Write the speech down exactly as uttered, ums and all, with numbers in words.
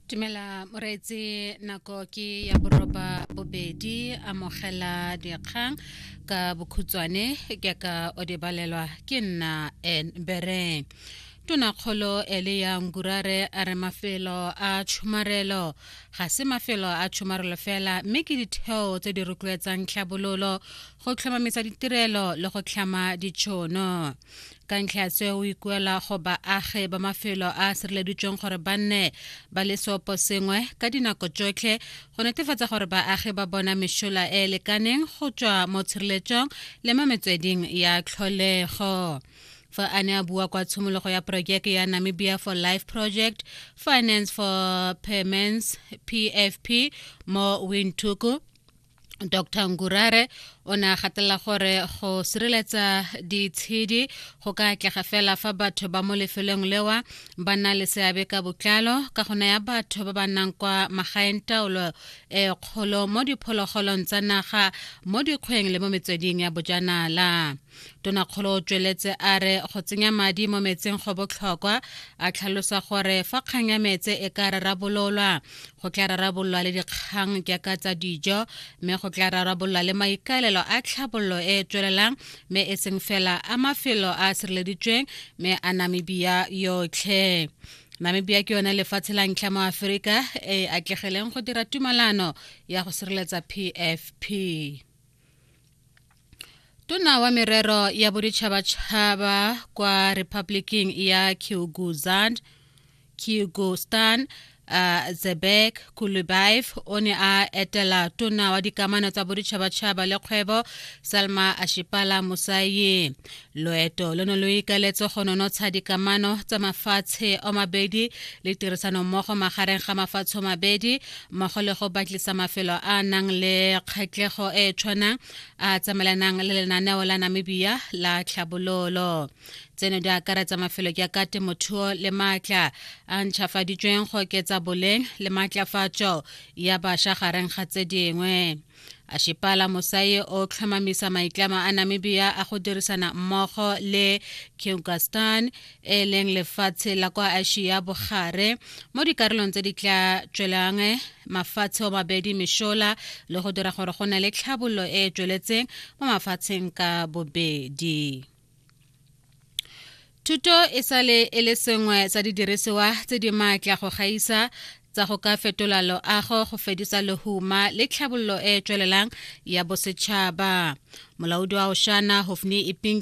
Tumela moretsi nako ke ya boroba bobedi amogela dikgang ka bokhutswane ke ka o di balelwa ke nna en bereng tona kgolo ele ya Ngurare a re mafelo a tshumarelo ga se mafelo a tshumarelo fela mme ke ditheo tse di rotloetsang tlhabololo go tlhomamisa ditirelo le go tlhama ditšhono ka ntlha tseo o ikuela go baagi ba mafelo a sireleditsweng gore ba nne ba le seopo sengwe ka dinako tsotlhe go netefatsa gore baagi ba bona mešola e lekaneng go tswa mo tshireletsong le mo metsweding ya tlholego fa a ne a bua kwa tshimologo ya projeke ya Namibia for Life Project Finance for Payments P F P mo Windhoek. Doctor Ngurare o ne a gatela gore go sireletsa ditshedi go ka atlega fela fa batho ba mo lefelong lewa ba na le seabe ka botlalo ka go naya batho ba ba nang kwa magaeng taolo e kgolo mo diphologolong tsa naga mo dikgweng le mo metsweding ya bojanala. Tonakgolo o tsweletse a re go tsenya madi mo metseng go botlhokwa a tlhalosa gore fa kgang ya metse e ka rarabololwa go tla rarabololwa le dikgang jaaka tsa dijo mme go tla rarabololwa le maikaelelo a tlhabololo e e tswelelang mme e seng fela a mafelo a sireleditsweng mme a Namibia yotlhe. Namibia ke yone lefatshe la ntlha mo Aforika e atlegeleng go dira tumalano ya go sireletsa P F P. Tona wa merero ya boditšhabatšhaba kwa Republicing ya Kyrgyzstan Kyrgyzstan Uh, Zebek Kulubayev o ne a etela tona wa dikamano tsa boditšhabatšhaba le kgwebo Salma Ashipala Musayi. Loeto leno lo ikaletse go nonotsha dikamano tsa mafatshe a mabedi le tirisano mmogo magareng ga mafatshe a mabedi mmogo le go batlisa mafelo a nang le kgatlhego e tshwanang a tsamaelanang le lenaneo la Namibia la tlhabololo. Tseno di akaretsa mafelo ya ka temothuo le maatla a ntšhafaditsweng go oketsa boleng le maatlafatso ya bašwa gareng ga tse dingwe. Ashipala Musayi o tlhomamisa maitlamo a Namibia a go dirisana mmogo le Kyrgyzstan e leng lefatshe la kwa Asia bogare mo dikarolong tse di tla tswelang mafatshe a mabedi mešola le go dira gore go na le tlhabololo e e tsweletseng mo mafatsheng ka bobedi. Thuto e sale e le sengwe sa didirisiwa tse di maatla go gaisa tsa go ka fetola loago go fedisa lehuma le tlhabololo e e tswelelang ya bosetšhaba. Molaodi wa Oshana Hofni Iping